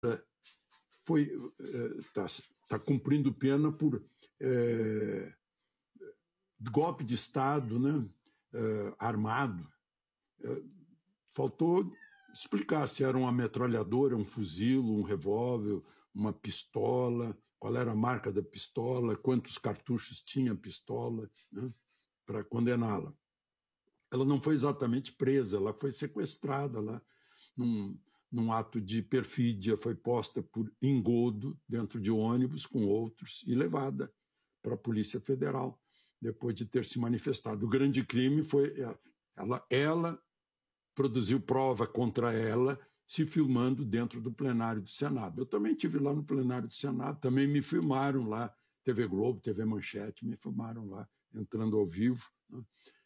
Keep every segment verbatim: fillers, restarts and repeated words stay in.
foi está tá cumprindo pena por é, golpe de Estado, né, é, armado. É, faltou explicar se era uma metralhadora, um fuzil, um revólver, uma pistola, qual era a marca da pistola, quantos cartuchos tinha a pistola, né, para condená-la. Ela não foi exatamente presa, ela foi sequestrada lá, num, num ato de perfídia, foi posta por engodo dentro de ônibus com outros e levada para a Polícia Federal, depois de ter se manifestado. O grande crime foi ela, ela produziu prova contra ela, se filmando dentro do plenário do Senado. Eu também estive lá no plenário do Senado, também me filmaram lá, T V Globo, T V Manchete, me filmaram lá, entrando ao vivo, né?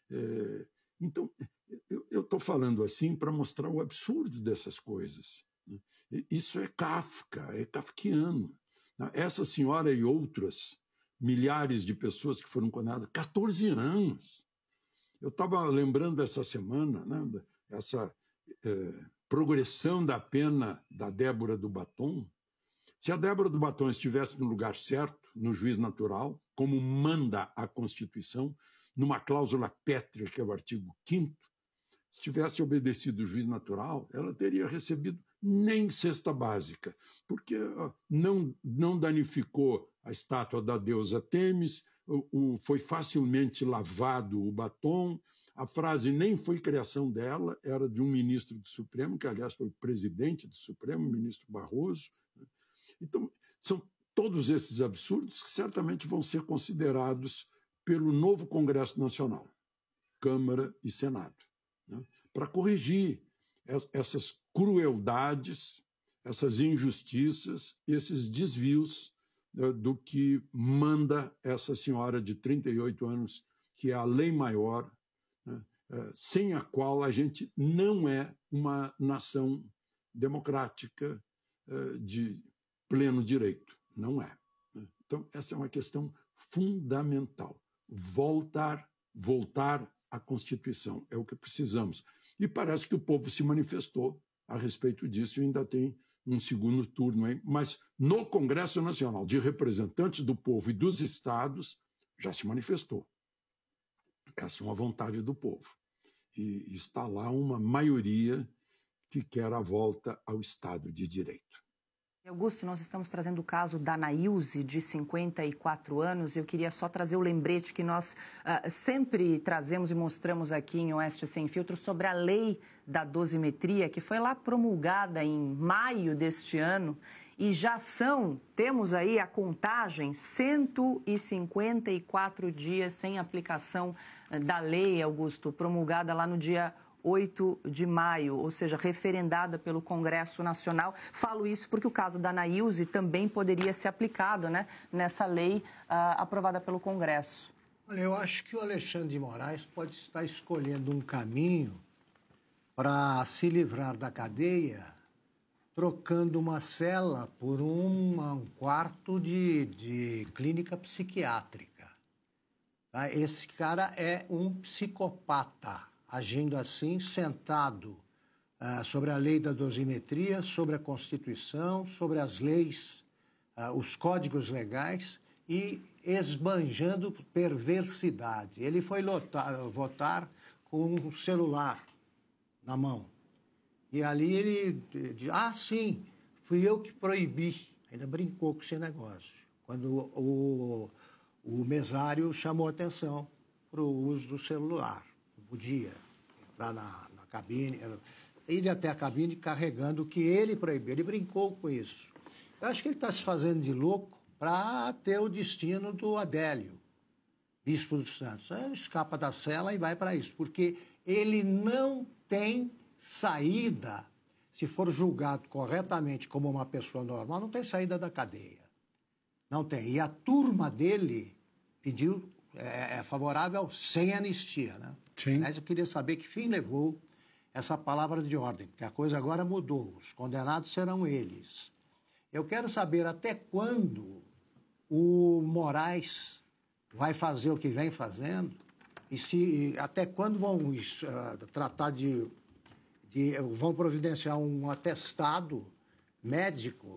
É, então, eu estou falando assim para mostrar o absurdo dessas coisas, né? Isso é Kafka, é kafkiano. Essa senhora e outras milhares de pessoas que foram condenadas, quatorze anos. Eu estava lembrando essa semana, né, essa eh, progressão da pena da Débora do Batom. Se a Débora do Batom estivesse no lugar certo, no juiz natural, como manda a Constituição, numa cláusula pétrea, que é o artigo quinto, se tivesse obedecido o juiz natural, ela teria recebido nem cesta básica, porque ó, não, não danificou a estátua da deusa Têmis, o, o, foi facilmente lavado o batom, a frase nem foi criação dela, era de um ministro do Supremo, que, aliás, foi presidente do Supremo, o ministro Barroso. Então, são todos esses absurdos que certamente vão ser considerados pelo novo Congresso Nacional, Câmara e Senado, né, para corrigir essas crueldades, essas injustiças, esses desvios do que manda essa senhora de trinta e oito anos, que é a lei maior, né, sem a qual a gente não é uma nação democrática de pleno direito. Não é. Então, essa é uma questão fundamental. Voltar, voltar à Constituição é o que precisamos. E parece que o povo se manifestou a respeito disso e ainda tem um segundo turno, hein? Mas no Congresso Nacional de Representantes do Povo e dos Estados já se manifestou. Essa é uma vontade do povo. E está lá uma maioria que quer a volta ao Estado de Direito. Augusto, nós estamos trazendo o caso da Anaílse, de cinquenta e quatro anos. Eu queria só trazer o lembrete que nós uh, sempre trazemos e mostramos aqui em Oeste Sem Filtro sobre a lei da dosimetria, que foi lá promulgada em maio deste ano. E já são, temos aí a contagem, cento e cinquenta e quatro dias sem aplicação da lei, Augusto, promulgada lá no dia oito de maio, ou seja, referendada pelo Congresso Nacional. Falo isso porque o caso da Anaílse também poderia ser aplicado, né, nessa lei uh, aprovada pelo Congresso. Olha, eu acho que o Alexandre de Moraes pode estar escolhendo um caminho para se livrar da cadeia, trocando uma cela por uma, um quarto de, de clínica psiquiátrica. Tá? Esse cara é um psicopata, agindo assim, sentado uh, sobre a lei da dosimetria, sobre a Constituição, sobre as leis, uh, os códigos legais e esbanjando perversidade. Ele foi lotar, votar com um celular na mão. E ali ele diz, ah, sim, fui eu que proibi. Ainda brincou com esse negócio. Quando o, o mesário chamou atenção para o uso do celular. Podia entrar na, na cabine, ir até a cabine carregando o que ele proibiu. Ele brincou com isso. Eu acho que ele está se fazendo de louco para ter o destino do Adélio, bispo dos Santos. Ele escapa da cela e vai para isso, porque ele não tem saída, se for julgado corretamente como uma pessoa normal, não tem saída da cadeia. Não tem. E a turma dele pediu, é, é favorável sem anistia, né? Sim. Mas eu queria saber que fim levou essa palavra de ordem, porque a coisa agora mudou. Os condenados serão eles. Eu quero saber até quando o Moraes vai fazer o que vem fazendo e se até quando vão uh, tratar de, de... vão providenciar um atestado médico